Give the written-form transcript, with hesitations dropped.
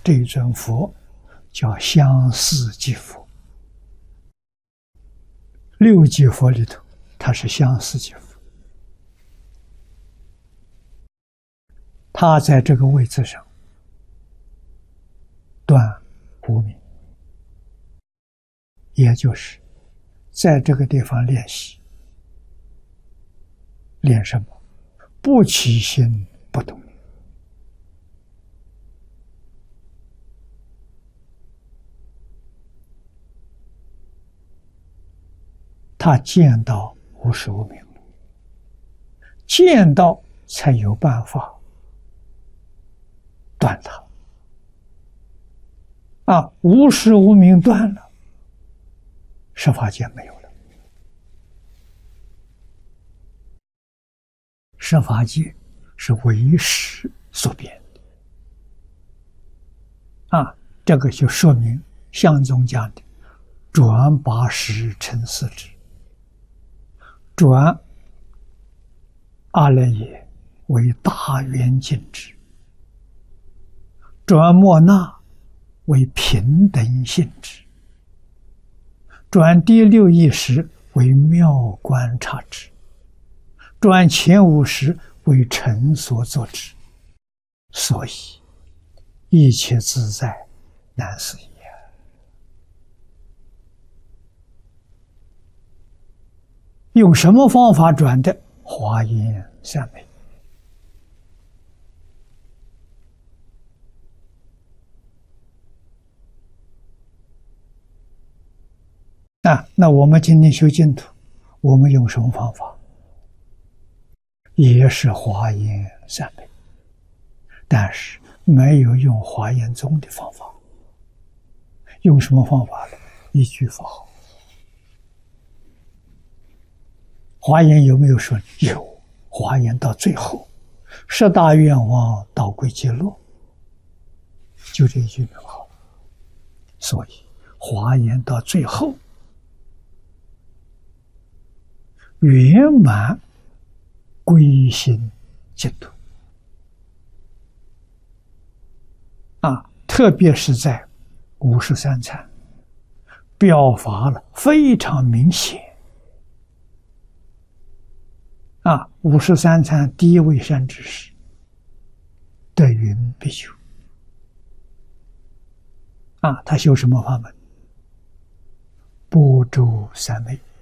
这一尊佛叫相似即佛。六即佛里头，它是相似即佛。他在这个位置上断无明，也就是在这个地方练习，练什么？不起心不动念。他见到无始无明了，见到才有办法断它。无始无明断了，十法界没有了。十法界是唯识所变的。这个就说明相宗讲的转八识成四智，转阿赖耶为大圆净智，转末那为平等性质，转第六意识为妙观察智，转前五识为成所作智。所以一切自在难思议。用什么方法转的？华严三昧。那我们今天修净土，我们用什么方法？也是华严三昧，但是没有用华严宗的方法。用什么方法呢？一句佛号。华严有没有说？有。华严到最后，十大愿望导归极乐，就这一句名号。所以华严到最后圆满归心净土。特别是在53禅表法了非常明显。53禅第一位善知识德云比丘。他修什么法门？般舟三昧。